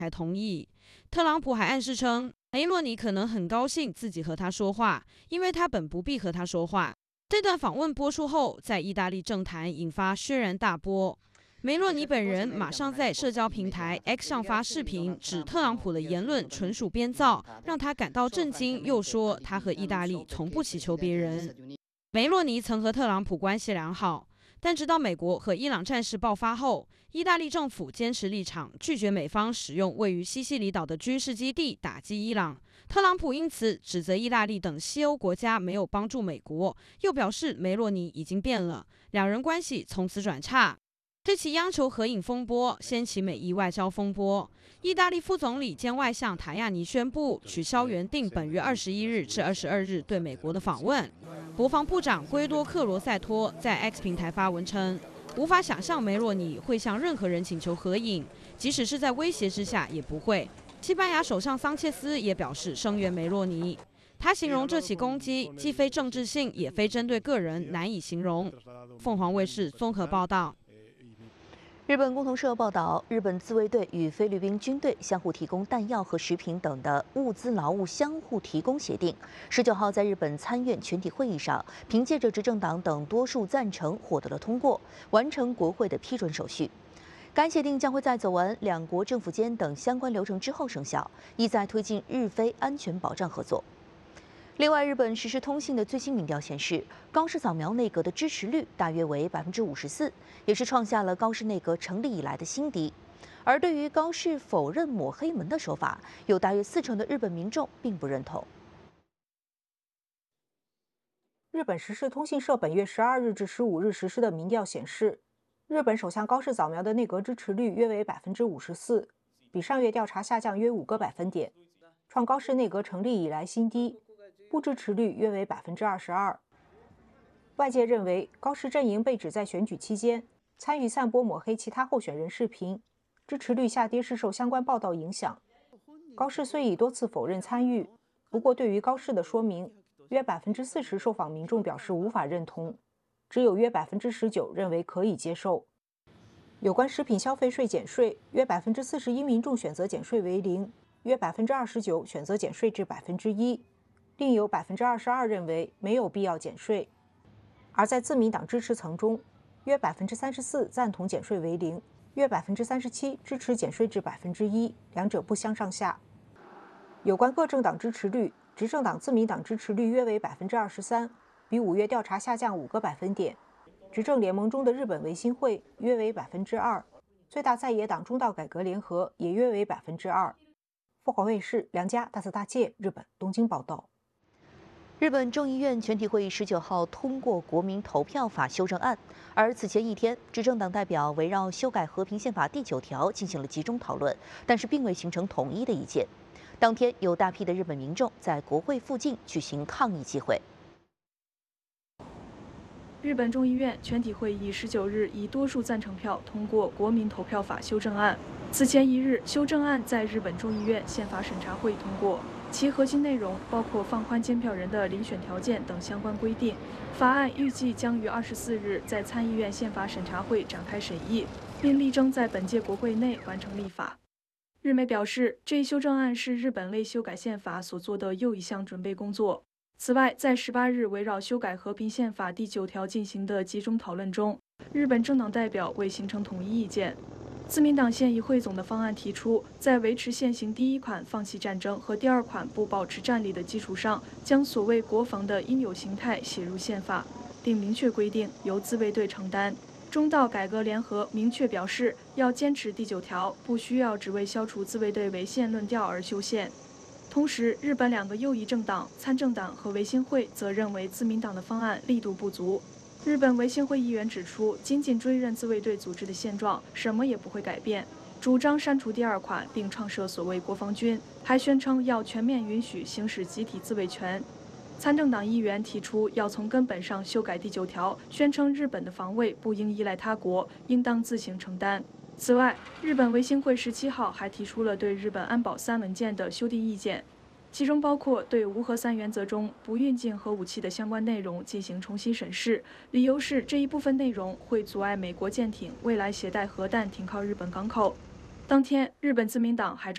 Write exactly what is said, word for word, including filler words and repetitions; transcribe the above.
才同意。特朗普还暗示称，梅洛尼可能很高兴自己和他说话，因为他本不必和他说话。这段访问播出后，在意大利政坛引发轩然大波。梅洛尼本人马上在社交平台 X 上发视频，指特朗普的言论纯属编造，让他感到震惊，又说他和意大利从不祈求别人。梅洛尼曾和特朗普关系良好，但直到美国和伊朗战事爆发后，意大利政府坚持立场，拒绝美方使用位于西西里岛的军事基地打击伊朗。特朗普因此指责意大利等西欧国家没有帮助美国，又表示梅洛尼已经变了，两人关系从此转差。这起央求合影风波掀起美意外交风波。意大利副总理兼外相塔亚尼宣布取消原定本月二十一日至二十二日对美国的访问。国防部长圭多克罗塞托在 X 平台发文称，无法想象梅洛尼会向任何人请求合影，即使是在威胁之下也不会。西班牙首相桑切斯也表示声援梅洛尼，他形容这起攻击既非政治性也非针对个人，难以形容。凤凰卫视综合报道。 日本共同社报道，日本自卫队与菲律宾军队相互提供弹药和食品等的物资劳务相互提供协定，十九号在日本参院全体会议上，凭借着执政党等多数赞成获得了通过，完成国会的批准手续。该协定将会在走完两国政府间等相关流程之后生效，意在推进日菲安全保障合作。另外，日本时事通信的最新民调显示，高市早苗内阁的支持率大约为百分之五十四，也是创下了高市内阁成立以来的新低。而对于高市否认抹黑门的说法，有大约四成的日本民众并不认同。 日本时事通信社本月十二日至十五日实施的民调显示，日本首相高市早苗的内阁支持率约为百分之五十四，比上月调查下降约五个百分点，创高市内阁成立以来新低。不支持率约为百分之二十二。外界认为，高市阵营被指在选举期间参与散播抹黑其他候选人视频，支持率下跌是受相关报道影响。高市虽已多次否认参与，不过对于高市的说明，约百分之四十受访民众表示无法认同，只有约百分之十九认为可以接受。有关食品消费税减税，约百分之四十一民众选择减税为零，约百分之二十九选择减税至百分之一。另有百分之二十二认为没有必要减税，而在自民党支持层中，约百分之三十四赞同减税为零，约百分之三十七支持减税至百分之一，两者不相上下。有关各政党支持率，执政党自民党支持率约为百分之二十三，比五月调查下降五个百分点。执政联盟中的日本维新会约为百分之二，最大在野党中道改革联合也约为百分之二。凤凰卫视梁家大泽大介日本东京报道。 日本众议院全体会议十九号通过《国民投票法》修正案，而此前一天，执政党代表围绕修改和平宪法第九条进行了集中讨论，但是并未形成统一的意见。当天，有大批的日本民众在国会附近举行抗议集会。 日本众议院全体会议十九日以多数赞成票通过《国民投票法》修正案。此前一日，修正案在日本众议院宪法审查会通过。其核心内容包括放宽监票人的遴选条件等相关规定。法案预计将于二十四日在参议院宪法审查会展开审议，并力争在本届国会内完成立法。日媒表示，这一修正案是日本为修改宪法所做的又一项准备工作。此外，在十八日围绕修改和平宪法第九条进行的集中讨论中，日本政党代表未形成统一意见。自民党现议汇总的方案提出，在维持现行第一款放弃战争和第二款不保持战力的基础上，将所谓国防的应有形态写入宪法，并明确规定由自卫队承担。中道改革联合明确表示，要坚持第九条，不需要只为消除自卫队违宪论调而修宪。同时，日本两个右翼政党参政党和维新会则认为自民党的方案力度不足。日本维新会议员指出，仅仅追认自卫队组织的现状，什么也不会改变，主张删除第二款并创设所谓国防军，还宣称要全面允许行使集体自卫权。参政党议员提出要从根本上修改第九条，宣称日本的防卫不应依赖他国，应当自行承担。此外，日本维新会十七号还提出了对日本安保三文件的修订意见。其中包括对无核三原则中不运进核武器的相关内容进行重新审视，理由是这一部分内容会阻碍美国舰艇未来携带核弹停靠日本港口。当天，日本自民党还